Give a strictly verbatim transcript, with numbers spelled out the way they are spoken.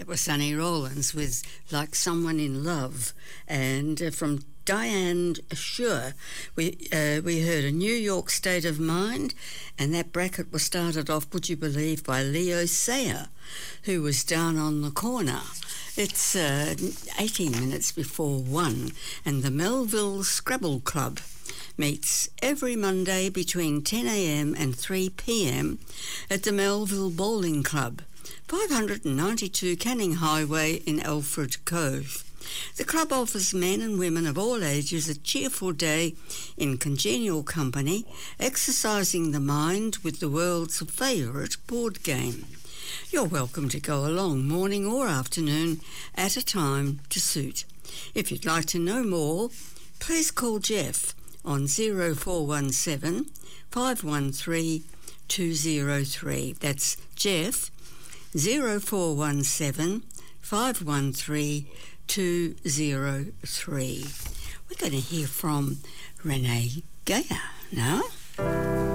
That was Sonny Rollins with Like Someone in Love. And uh, from Diane Shure, we uh, we heard A New York State of Mind, and that bracket was started off, would you believe, by Leo Sayer, who was down on the corner. It's uh, eighteen minutes before one, and the Melville Scrabble Club meets every Monday between ten a.m. and three p.m. at the Melville Bowling Club, five ninety-two Canning Highway in Alfred Cove. The club offers men and women of all ages a cheerful day in congenial company, exercising the mind with the world's favourite board game. You're welcome to go along morning or afternoon at a time to suit. If you'd like to know more, please call Jeff on zero four one seven, five one three, two zero three. That's Jeff, zero four one seven, five one three, two zero three. We're going to hear from Renee Geyer now.